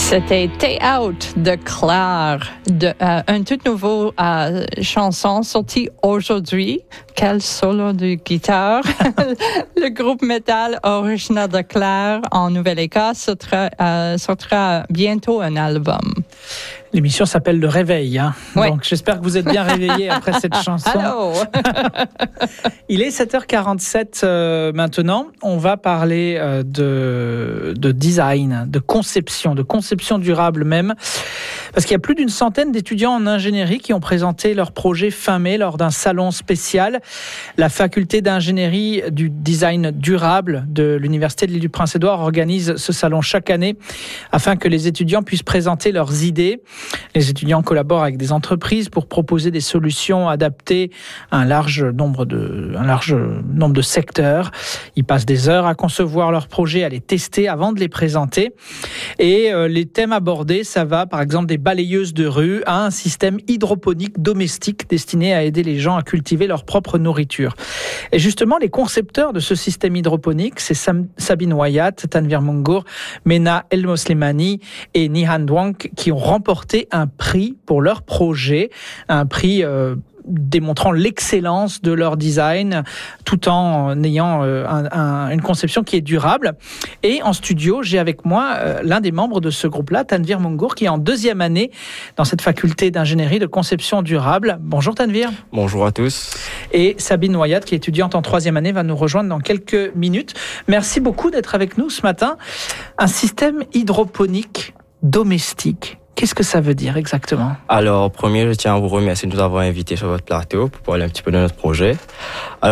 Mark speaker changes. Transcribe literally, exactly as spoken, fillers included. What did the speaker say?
Speaker 1: C'était Stay Out de Claire, de, euh, un tout nouveau euh, chanson sorti aujourd'hui. Quel solo de guitare. Le groupe métal originaire de Claire en Nouvelle-Écosse sortira, euh, sortira bientôt un album.
Speaker 2: L'émission s'appelle Le Réveil, hein.
Speaker 1: Ouais.
Speaker 2: Donc j'espère que vous êtes bien réveillés après cette chanson.
Speaker 1: Allô.
Speaker 2: Il est sept heures quarante-sept euh, maintenant. On va parler euh, de, de design, de conception, de conception durable même. Parce qu'il y a plus d'une centaine d'étudiants en ingénierie qui ont présenté leur projet fin mai lors d'un salon spécial. La faculté d'ingénierie du design durable de l'Université de l'Île-du-Prince-Édouard organise ce salon chaque année afin que les étudiants puissent présenter leurs idées. Les étudiants collaborent avec des entreprises pour proposer des solutions adaptées à un large nombre de, un large nombre de secteurs. Ils passent des heures à concevoir leurs projets, à les tester avant de les présenter. Et euh, les thèmes abordés, ça va par exemple des balayeuses de rue à un système hydroponique domestique destiné à aider les gens à cultiver leur propre nourriture. Et justement, les concepteurs de ce système hydroponique, c'est Sam, Sabine Wyatt, Tanvir Mungur, Mena El-Moslemani et Nihan Dwang qui ont remporté un prix pour leur projet, un prix euh, démontrant l'excellence de leur design tout en ayant euh, un, un, une conception qui est durable. Et en studio, j'ai avec moi euh, l'un des membres de ce groupe-là, Tanvir Mungur, qui est en deuxième année dans cette faculté d'ingénierie de conception durable. Bonjour Tanvir.
Speaker 3: Bonjour à tous.
Speaker 2: Et Sabine Wyatt, qui est étudiante en troisième année, va nous rejoindre dans quelques minutes. Merci beaucoup d'être avec nous ce matin. Un système hydroponique domestique. Qu'est-ce que ça veut dire exactement?
Speaker 3: Alors, premier, je tiens à vous remercier de nous avoir invités sur votre plateau pour parler un petit peu de notre projet. Alors,